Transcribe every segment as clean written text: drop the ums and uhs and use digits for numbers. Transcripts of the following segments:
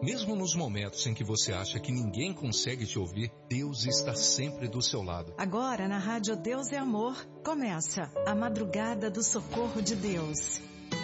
Mesmo nos momentos em que você acha que ninguém consegue te ouvir, Deus está sempre do seu lado. Agora na Rádio Deus é Amor, começa a Madrugada do Socorro de Deus.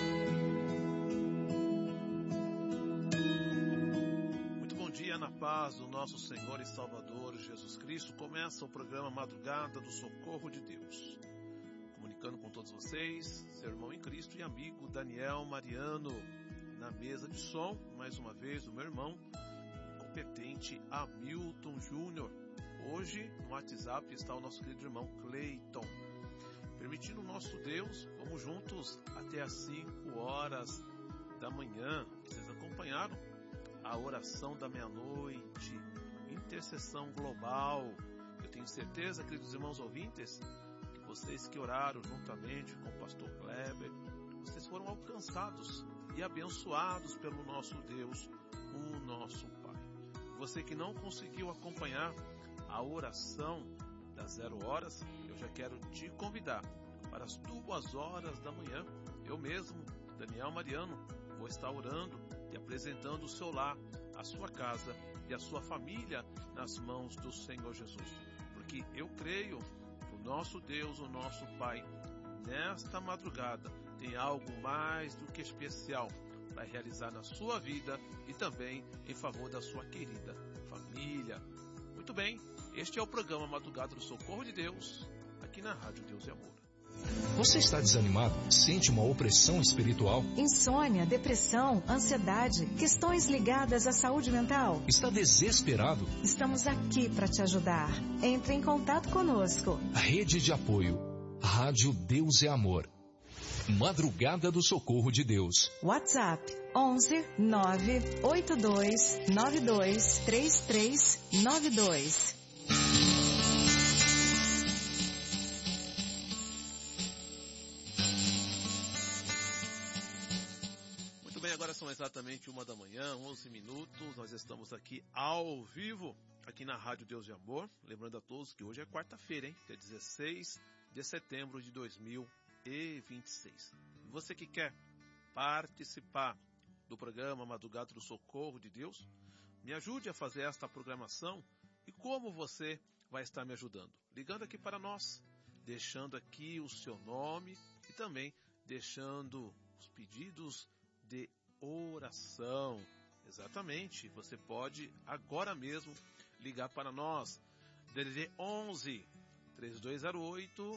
Muito bom dia, na paz do nosso Senhor e Salvador Jesus Cristo. Começa o programa Madrugada do Socorro de Deus. Comunicando com todos vocês, seu irmão em Cristo e amigo Daniel Mariano. Na mesa de som, mais uma vez, o meu irmão, competente Hamilton Júnior. Hoje, no WhatsApp, está o nosso querido irmão Cleiton. Permitindo o nosso Deus, vamos juntos até às 5 horas da manhã. Vocês acompanharam a oração da meia-noite, intercessão global. Eu tenho certeza, queridos irmãos ouvintes, que vocês que oraram juntamente com o pastor Kleber, vocês foram alcançados e abençoados pelo nosso Deus, o nosso Pai. Você que não conseguiu acompanhar a oração das 0 horas, eu já quero te convidar para as 2 horas da manhã. Eu mesmo, Daniel Mariano, vou estar orando e apresentando o seu lar, a sua casa e a sua família nas mãos do Senhor Jesus. Porque eu creio que o nosso Deus, o nosso Pai, nesta madrugada, tem algo mais do que especial para realizar na sua vida e também em favor da sua querida família. Muito bem, este é o programa Madrugada do Socorro de Deus, aqui na Rádio Deus e Amor. Você está desanimado? Sente uma opressão espiritual? Insônia, depressão, ansiedade, questões ligadas à saúde mental? Está desesperado? Estamos aqui para te ajudar. Entre em contato conosco. Rede de apoio. Rádio Deus é Amor. Madrugada do Socorro de Deus. WhatsApp 11 982 92 3392. Muito bem, agora são exatamente 1 da manhã, 11 minutos. Nós estamos aqui ao vivo, aqui na Rádio Deus de Amor. Lembrando a todos que hoje é quarta-feira, hein? Que é 16 de setembro de 2026. Você que quer participar do programa Madrugada do Socorro de Deus, me ajude a fazer esta programação. E como você vai estar me ajudando? Ligando aqui para nós, deixando aqui o seu nome e também deixando os pedidos de oração. Exatamente, você pode agora mesmo ligar para nós, DDD 11 3208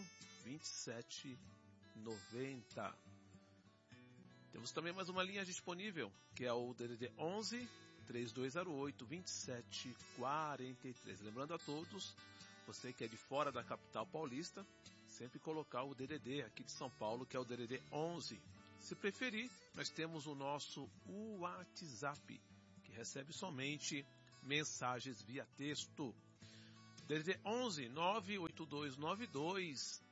2790. Temos também mais uma linha disponível, que é o DDD 11 3208 2743. Lembrando a todos, você que é de fora da capital paulista, sempre colocar o DDD aqui de São Paulo, que é o DDD 11. Se preferir, nós temos o nosso WhatsApp, que recebe somente mensagens via texto. DDD 11 98292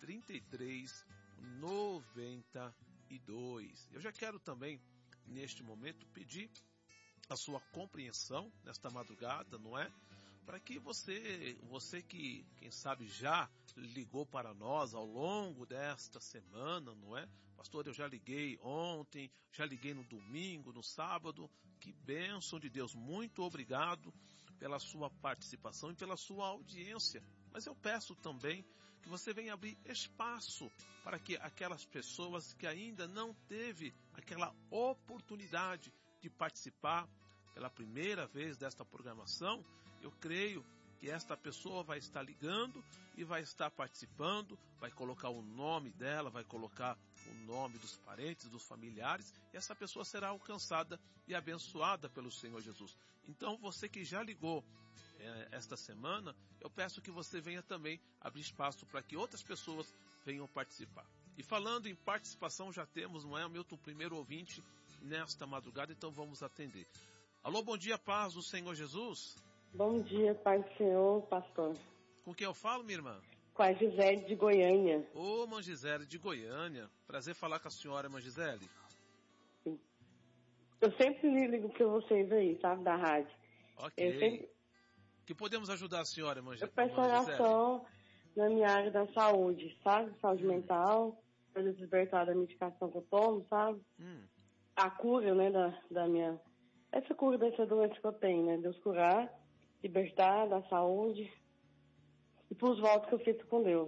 3392. Eu já quero também, neste momento, pedir a sua compreensão nesta madrugada, não é? Para que você que, quem sabe, já ligou para nós ao longo desta semana, não é? Pastor, eu já liguei ontem, já liguei no domingo, no sábado. Que bênção de Deus. Muito obrigado pela sua participação e pela sua audiência. Mas eu peço também que você venha abrir espaço para que aquelas pessoas que ainda não teve aquela oportunidade de participar pela primeira vez desta programação, eu creio que esta pessoa vai estar ligando e vai estar participando, vai colocar o nome dela, vai colocar o nome dos parentes, dos familiares, e essa pessoa será alcançada e abençoada pelo Senhor Jesus. Então, você que já ligou esta semana, eu peço que você venha também abrir espaço para que outras pessoas venham participar. E falando em participação, já temos, não é, Hamilton, o primeiro ouvinte nesta madrugada, então vamos atender. Alô, bom dia, paz do Senhor Jesus. Bom dia, Pai do Senhor, pastor. Com quem eu falo, minha irmã? Com a Gisele de Goiânia. Ô, irmã Gisele de Goiânia. Prazer falar com a senhora, irmã Gisele. Sim. Eu sempre ligo para vocês aí, sabe, da rádio. Ok. Que podemos ajudar a senhora, irmã Gisele? Eu peço oração na minha área da saúde, sabe? Saúde mental, para eu despertar da medicação que eu tomo, sabe? A cura, né, da minha essa cura dessa doença que eu tenho, né? Deus curar, libertar da saúde e pros votos que eu fiz com Deus.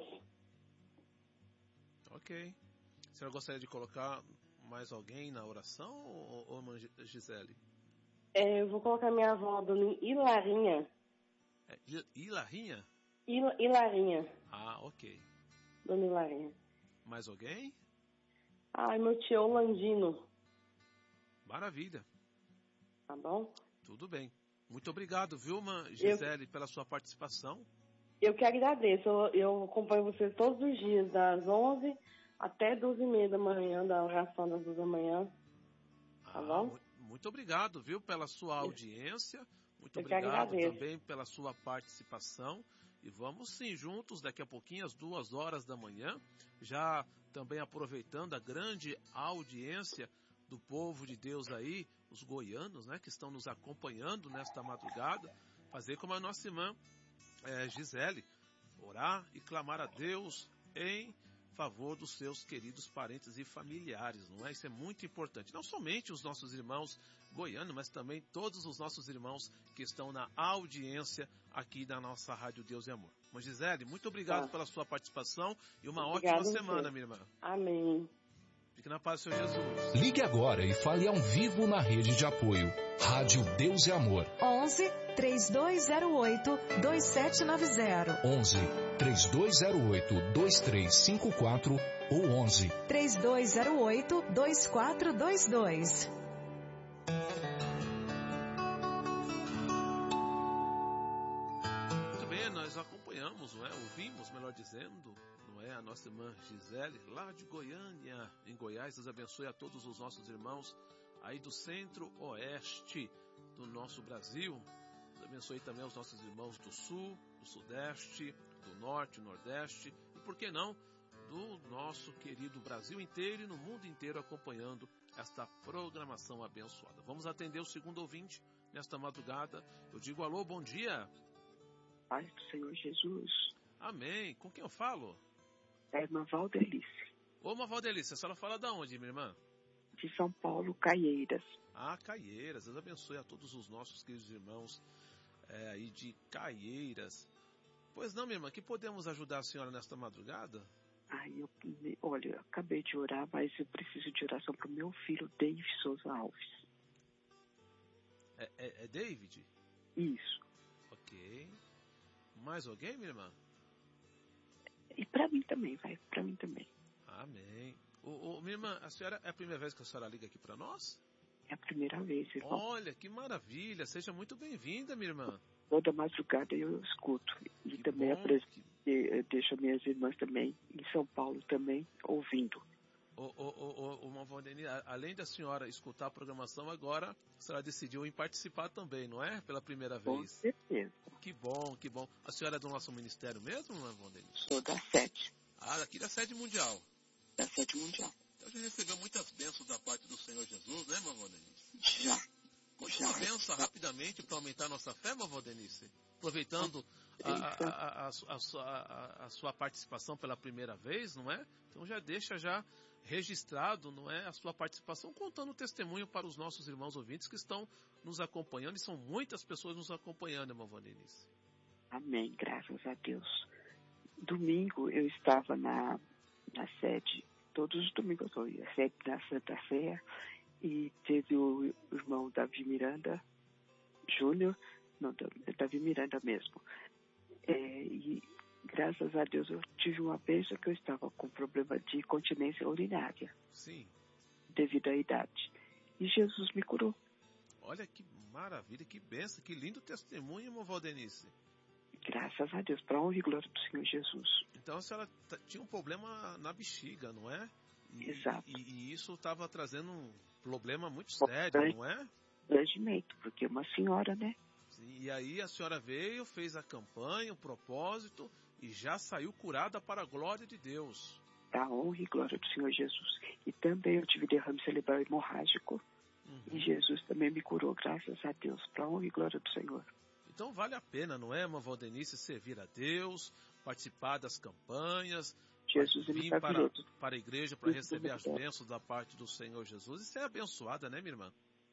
Ok. A senhora gostaria de colocar mais alguém na oração ou irmã Gisele? Eu vou colocar minha avó, dona Hilarinha. Hilarinha? Hilarinha. Ah, ok. Dona Hilarinha. Mais alguém? Meu tio Landino. Maravilha. Tá bom? Tudo bem. Muito obrigado, viu, irmã Gisele, pela sua participação. Eu que agradeço. Eu acompanho vocês todos os dias, das 11 até 12h30 da manhã, da oração das 2 da manhã. Tá bom? Muito obrigado, viu, pela sua audiência. Muito Eu obrigado que agradeço. também pela sua participação. E vamos sim juntos, daqui a pouquinho, às 2 horas da manhã, já também aproveitando a grande audiência do povo de Deus aí, os goianos, né, que estão nos acompanhando nesta madrugada, fazer como a nossa irmã Gisele, orar e clamar a Deus em favor dos seus queridos parentes e familiares, não é? Isso é muito importante. Não somente os nossos irmãos goianos, mas também todos os nossos irmãos que estão na audiência aqui da nossa Rádio Deus e Amor. Mas Gisele, muito obrigado pela sua participação e uma ótima semana, minha irmã. Amém. Fique na paz do Senhor Jesus. Ligue agora e fale ao vivo na rede de apoio. Rádio Deus e Amor. 11 3208 2790. 11 3208 2354 ou 11 3208 2422. Muito bem, nós acompanhamos, não é? Ouvimos, melhor dizendo, não é? A nossa irmã Gisele, lá de Goiânia, em Goiás. Deus abençoe a todos os nossos irmãos aí do centro-oeste do nosso Brasil. Deus abençoe também os nossos irmãos do sul, do sudeste, do norte, nordeste e, por que não, do nosso querido Brasil inteiro e no mundo inteiro acompanhando esta programação abençoada. Vamos atender o segundo ouvinte nesta madrugada. Eu digo alô, bom dia. Paz do Senhor Jesus. Amém. Com quem eu falo? É a irmã Valdelice. Ô, irmã Valdelice, a senhora fala de onde, minha irmã? De São Paulo, Caieiras. Ah, Caieiras. Deus abençoe a todos os nossos queridos irmãos aí de Caieiras. Pois não, minha irmã, que podemos ajudar a senhora nesta madrugada? Olha, eu acabei de orar, mas eu preciso de oração para o meu filho, David Souza Alves. É David? Isso. Ok. Mais alguém, minha irmã? E para mim também, para mim também. Amém. Minha irmã, a senhora é a primeira vez que a senhora liga aqui para nós? É a primeira vez, irmão. Olha, que maravilha. Seja muito bem-vinda, minha irmã. Toda madrugada eu escuto. E Que também bom, deixo minhas irmãs também, em São Paulo também, ouvindo. Irmã Valdeni, além da senhora escutar a programação, agora a senhora decidiu em participar também, não é? Pela primeira vez. Com certeza. Que bom, que bom. A senhora é do nosso ministério mesmo, irmã Valdeni? Sou da sede. Ah, aqui da sede mundial. Da sede mundial. Então já recebeu muitas bênçãos da parte do Senhor Jesus, né, irmã Valdenice? Já. Uma bênção rapidamente para aumentar a nossa fé, irmã Valdenice? Aproveitando a sua participação pela primeira vez, não é? Então já deixa já registrado, não é, a sua participação, contando o testemunho para os nossos irmãos ouvintes que estão nos acompanhando, e são muitas pessoas nos acompanhando, irmã Valdenice. Amém, graças a Deus. Domingo eu estava na sede, todos os domingos eu ia, a sede da Santa Sé, e teve o irmão Davi Miranda Júnior, não, Davi Miranda mesmo. E graças a Deus eu tive uma bênção que eu estava com problema de incontinência urinária. Sim. Devido à idade. E Jesus me curou. Olha que maravilha, que bênção, que lindo testemunho, irmã Valdenice. Graças a Deus, para a honra e glória do Senhor Jesus. Então a senhora tinha um problema na bexiga, não é? Exato. E isso estava trazendo um problema muito sério, não é? Constrangimento, porque é uma senhora, né? Sim, e aí a senhora veio, fez a campanha, o propósito e já saiu curada para a glória de Deus. Para a honra e glória do Senhor Jesus. E também eu tive derrame cerebral hemorrágico. E Jesus também me curou, graças a Deus, para a honra e glória do Senhor. Então vale a pena, não é, irmã Valdenice, servir a Deus, participar das campanhas, Jesus vir para a igreja para receber as bênçãos da parte do Senhor Jesus e ser abençoada, né, minha irmã?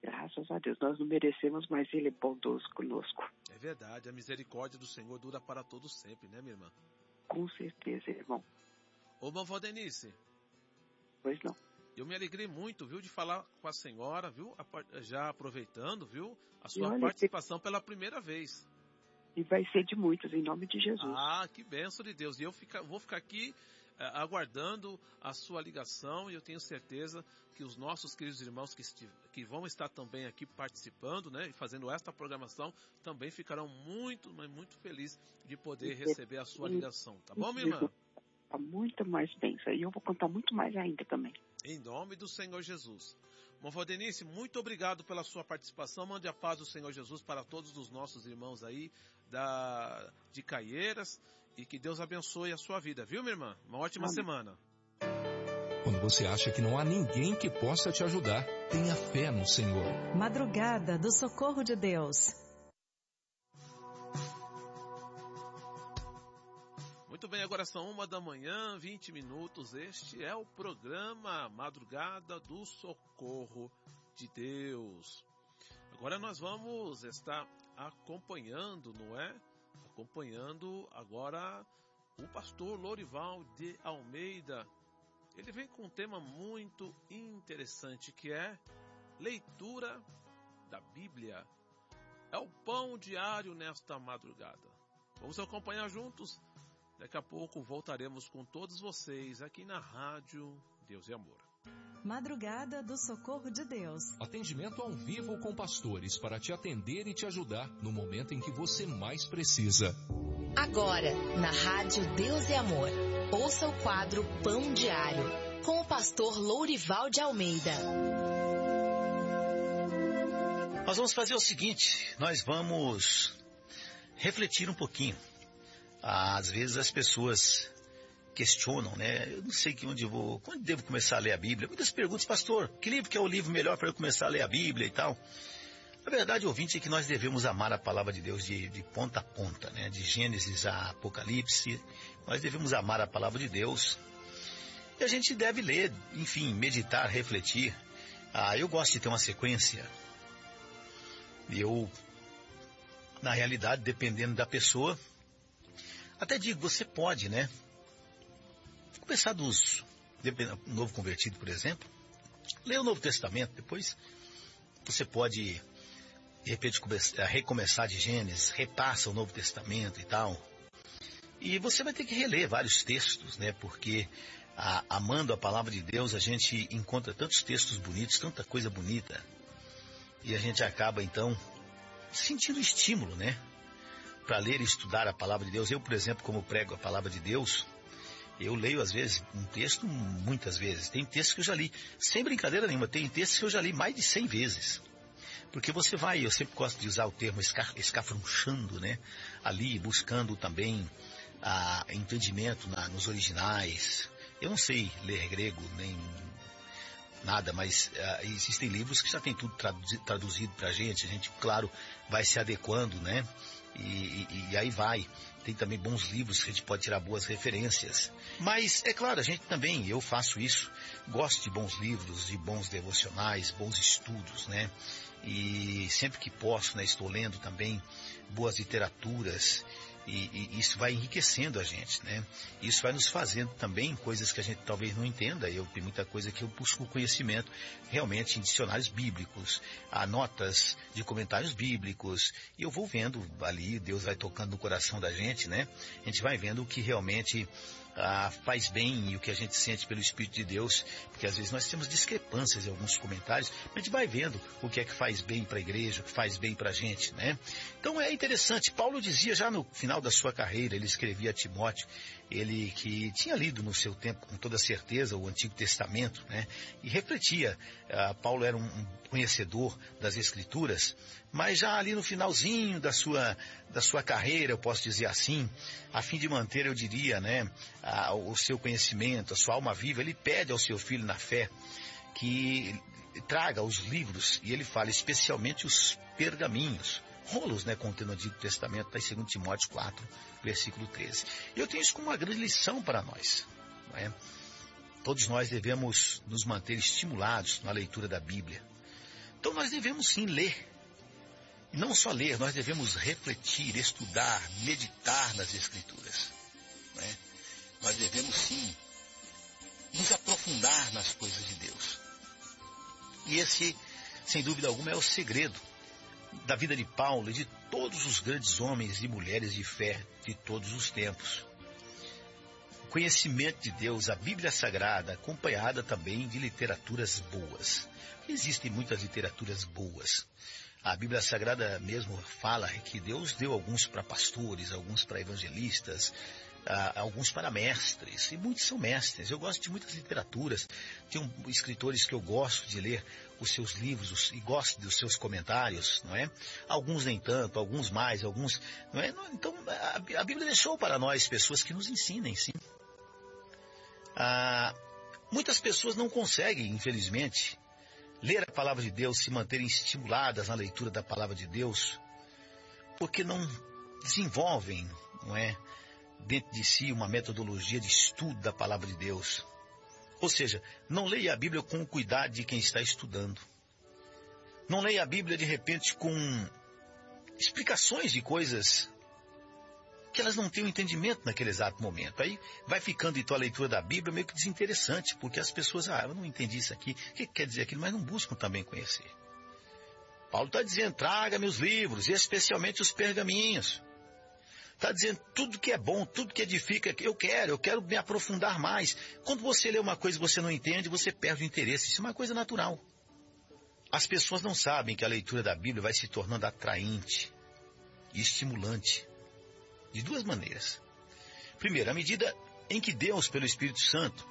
Graças a Deus. Nós não merecemos, mas Ele é bondoso conosco. É verdade, a misericórdia do Senhor dura para todos sempre, né, minha irmã? Com certeza, irmão. Ô, vovó Denise. Pois não. Eu me alegrei muito, viu, de falar com a senhora, viu, já aproveitando, viu, a sua participação pela primeira vez. E vai ser de muitos, em nome de Jesus. Ah, que bênção de Deus. E eu vou ficar aqui aguardando a sua ligação, e eu tenho certeza que os nossos queridos irmãos que vão estar também aqui participando, né, e fazendo esta programação, também ficarão muito, mas muito felizes de poder receber a sua ligação. Tá bom, minha irmã? Tá muito mais bênção. E eu vou contar muito mais ainda também. Em nome do Senhor Jesus. Vovó Denise, muito obrigado pela sua participação. Mande a paz do Senhor Jesus para todos os nossos irmãos aí de Caieiras, e que Deus abençoe a sua vida, viu, minha irmã? Uma ótima semana. Quando você acha que não há ninguém que possa te ajudar, tenha fé no Senhor. Madrugada do Socorro de Deus. Muito bem, agora são 1h, 20 minutos. Este é o programa Madrugada do Socorro de Deus. Agora nós vamos estar acompanhando, não é? Acompanhando agora o pastor Lourival de Almeida. Ele vem com um tema muito interessante, que é leitura da Bíblia. É o pão diário nesta madrugada. Vamos acompanhar juntos? Daqui a pouco voltaremos com todos vocês aqui na Rádio Deus e Amor. Madrugada do Socorro de Deus. Atendimento ao vivo com pastores para te atender e te ajudar no momento em que você mais precisa. Agora, na Rádio Deus e Amor, ouça o quadro Pão Diário, com o pastor Lourival de Almeida. Nós vamos fazer o seguinte, nós vamos refletir um pouquinho. Às vezes as pessoas questionam, né? Eu não sei quando devo começar a ler a Bíblia. Muitas perguntas, pastor, que livro que é o livro melhor para eu começar a ler a Bíblia e tal? A verdade, ouvinte, é que nós devemos amar a palavra de Deus de ponta a ponta, né? De Gênesis a Apocalipse. Nós devemos amar a palavra de Deus. E a gente deve ler, enfim, meditar, refletir. Eu gosto de ter uma sequência. Na realidade, dependendo da pessoa, até digo, você pode, né? Começar um novo convertido, por exemplo, ler o Novo Testamento, depois você pode, de repente, recomeçar de Gênesis, repassa o Novo Testamento e tal. E você vai ter que reler vários textos, né? Porque amando a palavra de Deus, a gente encontra tantos textos bonitos, tanta coisa bonita, e a gente acaba, então, sentindo estímulo, né? Para ler e estudar a palavra de Deus. Eu, por exemplo, como prego a palavra de Deus, eu leio, às vezes, um texto muitas vezes. Tem textos que eu já li, sem brincadeira nenhuma, tem textos que eu já li mais de 100 vezes. Porque eu sempre gosto de usar o termo escafrunchando, né? Ali, buscando também entendimento nos originais. Eu não sei ler grego, nem nada, mas existem livros que já tem tudo traduzido pra gente. A gente, claro, vai se adequando, né? E aí vai. Tem também bons livros que a gente pode tirar boas referências. Mas, é claro, eu faço isso. Gosto de bons livros, de bons devocionais, bons estudos, né? E sempre que posso, né, estou lendo também boas literaturas. E isso vai enriquecendo a gente, né? Isso vai nos fazendo também coisas que a gente talvez não entenda. Tem muita coisa que eu busco conhecimento realmente em dicionários bíblicos, notas de comentários bíblicos, e eu vou vendo ali, Deus vai tocando no coração da gente, né? A gente vai vendo o que realmente faz bem e o que a gente sente pelo Espírito de Deus, porque às vezes nós temos discrepâncias em alguns comentários, mas a gente vai vendo o que é que faz bem para a igreja, o que faz bem para a gente, né? Então é interessante. Paulo dizia já no final da sua carreira, ele escrevia a Timóteo, ele que tinha lido no seu tempo com toda certeza o Antigo Testamento, né? E refletia. Paulo era um conhecedor das Escrituras, mas já ali no finalzinho da sua carreira, eu posso dizer assim, a fim de manter, eu diria, né, o seu conhecimento, a sua alma viva, ele pede ao seu filho na fé que traga os livros, e ele fala especialmente os pergaminhos, rolos, né, contendo o Antigo Testamento, está em 2 Timóteo 4, versículo 13. E eu tenho isso como uma grande lição para nós, não é? Todos nós devemos nos manter estimulados na leitura da Bíblia. Então nós devemos sim ler. E não só ler, nós devemos refletir, estudar, meditar nas Escrituras. Né? Nós devemos sim nos aprofundar nas coisas de Deus. E esse, sem dúvida alguma, é o segredo da vida de Paulo e de todos os grandes homens e mulheres de fé de todos os tempos. O conhecimento de Deus, a Bíblia Sagrada, acompanhada também de literaturas boas. Existem muitas literaturas boas. A Bíblia Sagrada mesmo fala que Deus deu alguns para pastores, alguns para evangelistas, alguns para mestres, e muitos são mestres. Eu gosto de muitas literaturas, tem escritores que eu gosto de ler os seus livros e gosto dos seus comentários, não é? Alguns nem tanto, alguns mais, alguns, não é? Então, a Bíblia deixou para nós pessoas que nos ensinem, sim. Muitas pessoas não conseguem, infelizmente, ler a palavra de Deus, se manterem estimuladas na leitura da palavra de Deus, porque não desenvolvem, não é, dentro de si uma metodologia de estudo da palavra de Deus. Ou seja, não leia a Bíblia com o cuidado de quem está estudando. Não leia a Bíblia de repente com explicações de coisas que elas não têm o entendimento naquele exato momento. Aí vai ficando então a leitura da Bíblia meio que desinteressante, porque as pessoas, eu não entendi isso aqui, o que quer dizer aquilo, mas não buscam também conhecer. Paulo está dizendo, traga meus livros, e especialmente os pergaminhos. Está dizendo tudo que é bom, tudo que edifica, eu quero me aprofundar mais. Quando você lê uma coisa que você não entende, você perde o interesse. Isso é uma coisa natural. As pessoas não sabem que a leitura da Bíblia vai se tornando atraente e estimulante. De duas maneiras. Primeiro, à medida em que Deus, pelo Espírito Santo,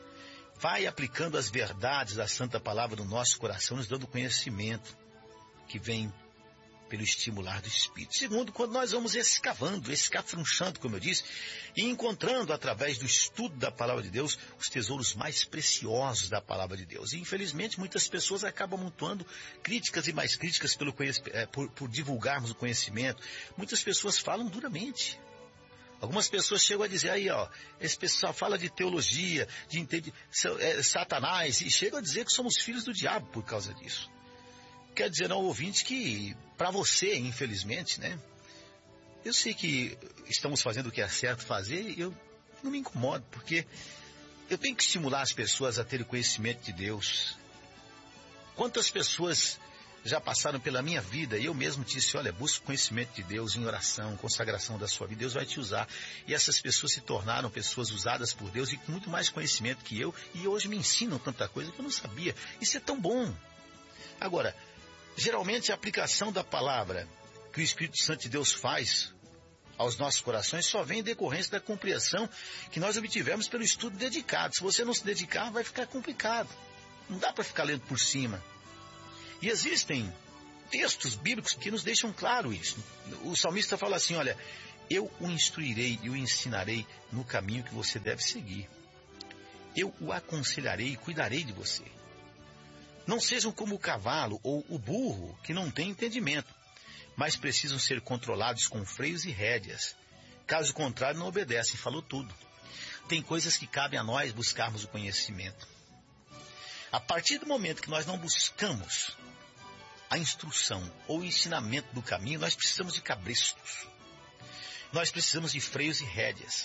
vai aplicando as verdades da Santa Palavra no nosso coração, nos dando conhecimento que vem pelo estimular do Espírito. Segundo, quando nós vamos escafrunchando, como eu disse, e encontrando através do estudo da Palavra de Deus os tesouros mais preciosos da Palavra de Deus. E infelizmente muitas pessoas acabam amontoando críticas e mais críticas por divulgarmos o conhecimento. Muitas pessoas falam duramente. Algumas pessoas chegam a dizer esse pessoal fala de teologia, de Satanás, e chegam a dizer que somos filhos do diabo por causa disso. Quer dizer ao ouvinte que, para você, infelizmente, né? Eu sei que estamos fazendo o que é certo fazer e eu não me incomodo, porque eu tenho que estimular as pessoas a terem conhecimento de Deus. Quantas pessoas já passaram pela minha vida e eu mesmo disse, busca o conhecimento de Deus em oração, consagração da sua vida, Deus vai te usar. E essas pessoas se tornaram pessoas usadas por Deus e com muito mais conhecimento que eu, e hoje me ensinam tanta coisa que eu não sabia. Isso é tão bom. Agora, geralmente a aplicação da palavra que o Espírito Santo de Deus faz aos nossos corações só vem em decorrência da compreensão que nós obtivemos pelo estudo dedicado. Se você não se dedicar, vai ficar complicado. Não dá para ficar lendo por cima. E existem textos bíblicos que nos deixam claro isso. O salmista fala assim, eu o instruirei e o ensinarei no caminho que você deve seguir. Eu o aconselharei e cuidarei de você. Não sejam como o cavalo ou o burro, que não têm entendimento, mas precisam ser controlados com freios e rédeas. Caso contrário, não obedecem. Falou tudo. Tem coisas que cabem a nós buscarmos o conhecimento. A partir do momento que nós não buscamos a instrução ou o ensinamento do caminho, nós precisamos de cabrestos. Nós precisamos de freios e rédeas.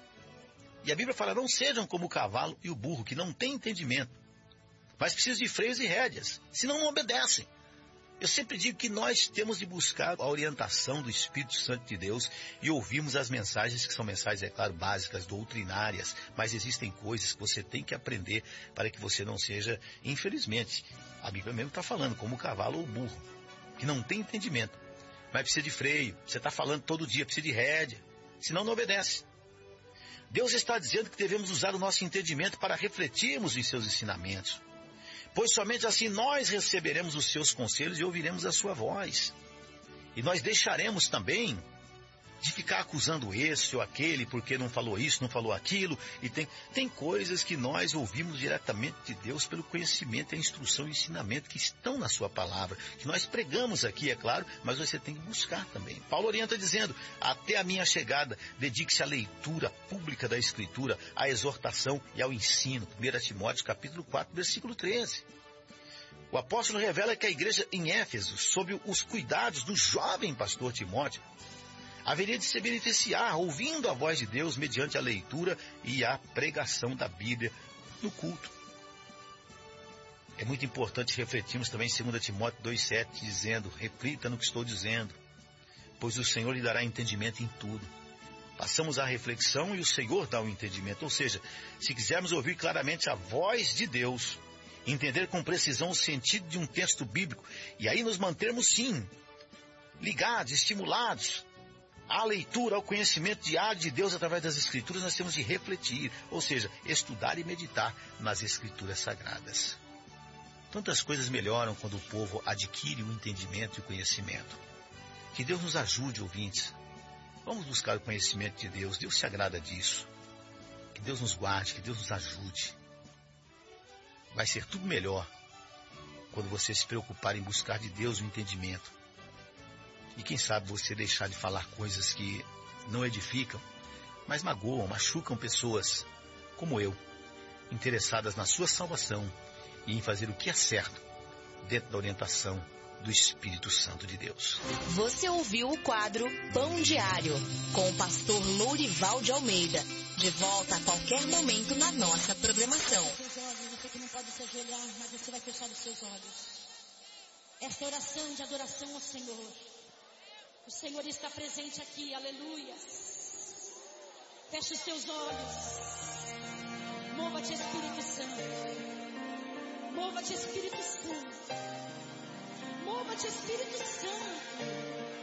E a Bíblia fala, não sejam como o cavalo e o burro, que não têm entendimento, mas precisam de freios e rédeas, senão não obedecem. Eu sempre digo que nós temos de buscar a orientação do Espírito Santo de Deus e ouvirmos as mensagens, que são mensagens, é claro, básicas, doutrinárias, mas existem coisas que você tem que aprender para que você não seja, infelizmente, a Bíblia mesmo está falando, como o cavalo ou o burro, que não tem entendimento, mas precisa de freio, você está falando todo dia, precisa de rédea, senão não obedece. Deus está dizendo que devemos usar o nosso entendimento para refletirmos em seus ensinamentos, pois somente assim nós receberemos os seus conselhos e ouviremos a sua voz. E nós deixaremos também de ficar acusando esse ou aquele, porque não falou isso, não falou aquilo. E tem coisas que nós ouvimos diretamente de Deus pelo conhecimento, a instrução e o ensinamento que estão na sua palavra, que nós pregamos aqui, é claro, mas você tem que buscar também. Paulo orienta dizendo, até a minha chegada, dedique-se à leitura pública da Escritura, à exortação e ao ensino. 1 Timóteo capítulo 4, versículo 13. O apóstolo revela que a igreja em Éfeso, sob os cuidados do jovem pastor Timóteo, haveria de se beneficiar ouvindo a voz de Deus mediante a leitura e a pregação da Bíblia no culto. É muito importante refletirmos também em 2 Timóteo 2,7, dizendo: reflita no que estou dizendo, pois o Senhor lhe dará entendimento em tudo. Passamos à reflexão e o Senhor dá o entendimento. Ou seja, se quisermos ouvir claramente a voz de Deus, entender com precisão o sentido de um texto bíblico, e aí nos mantermos, sim, ligados, estimulados à leitura, ao conhecimento diário de Deus através das Escrituras, nós temos de refletir, ou seja, estudar e meditar nas Escrituras Sagradas. Tantas coisas melhoram quando o povo adquire o entendimento e o conhecimento. Que Deus nos ajude, ouvintes. Vamos buscar o conhecimento de Deus. Deus se agrada disso. Que Deus nos guarde, que Deus nos ajude. Vai ser tudo melhor quando você se preocupar em buscar de Deus o entendimento. E quem sabe você deixar de falar coisas que não edificam, mas magoam, machucam pessoas como eu, interessadas na sua salvação e em fazer o que é certo, dentro da orientação do Espírito Santo de Deus. Você ouviu o quadro Pão Diário, com o pastor Lourival de Almeida. De volta a qualquer momento na nossa programação. Você que não pode se ajoelhar, mas você vai fechar os seus olhos. Esta oração de adoração ao Senhor. O Senhor está presente aqui, aleluia. Feche os seus olhos. Mova-te, Espírito Santo. Mova-te, Espírito Santo. Mova-te, Espírito Santo.